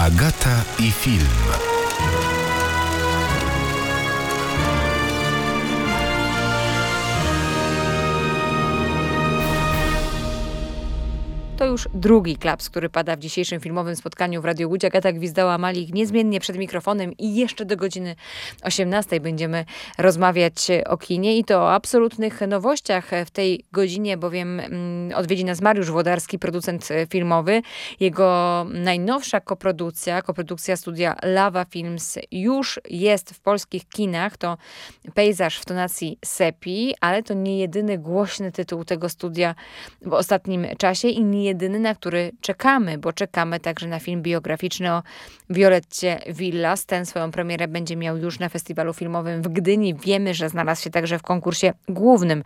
Agata i film. To już drugi klaps, który pada w dzisiejszym filmowym spotkaniu w Radiu Łódź. Agata Gwizdała-Malik niezmiennie przed mikrofonem i jeszcze do godziny 18 będziemy rozmawiać o kinie i to o absolutnych nowościach w tej godzinie, bowiem odwiedzi nas Mariusz Włodarski, producent filmowy. Jego najnowsza koprodukcja studia Lawa Films już jest w polskich kinach. To Pejzaż w tonacji sepi, ale to nie jedyny głośny tytuł tego studia w ostatnim czasie i nie jedyny, na który czekamy, bo czekamy także na film biograficzny o Violetcie Villas. Ten swoją premierę będzie miał już na festiwalu filmowym w Gdyni. Wiemy, że znalazł się także w konkursie głównym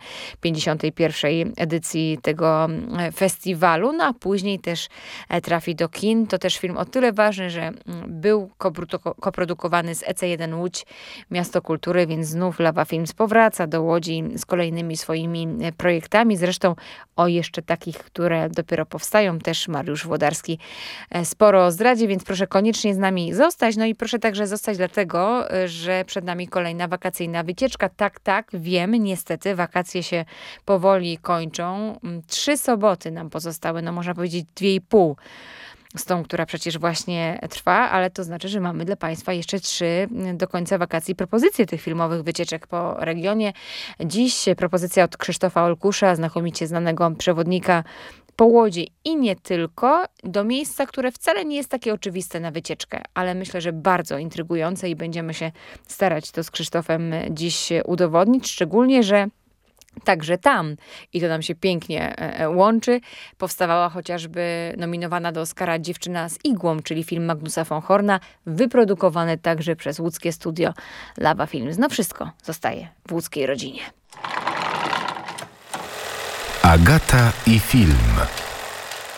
51. edycji tego festiwalu, no a później też trafi do kin. To też film o tyle ważny, że był koprodukowany z EC1 Łódź, Miasto Kultury, więc znów Lawa Films powraca do Łodzi z kolejnymi swoimi projektami. Zresztą o jeszcze takich, które dopiero powstają, też Mariusz Włodarski sporo zdradzi, więc proszę koniecznie z nami zostać. No i proszę także zostać dlatego, że przed nami kolejna wakacyjna wycieczka. Tak, wiem, niestety wakacje się powoli kończą. 3 soboty nam pozostały, no można powiedzieć 2,5 z tą, która przecież właśnie trwa, ale to znaczy, że mamy dla Państwa jeszcze 3 do końca wakacji propozycje tych filmowych wycieczek po regionie. Dziś propozycja od Krzysztofa Olkusza, znakomicie znanego przewodnika po Łodzi i nie tylko, do miejsca, które wcale nie jest takie oczywiste na wycieczkę, ale myślę, że bardzo intrygujące i będziemy się starać to z Krzysztofem dziś udowodnić, szczególnie, że także tam, i to nam się pięknie łączy, powstawała chociażby nominowana do Oscara Dziewczyna z igłą, czyli film Magnusa von Horna, wyprodukowany także przez łódzkie studio Lawa Films. No wszystko zostaje w łódzkiej rodzinie. Agata i film.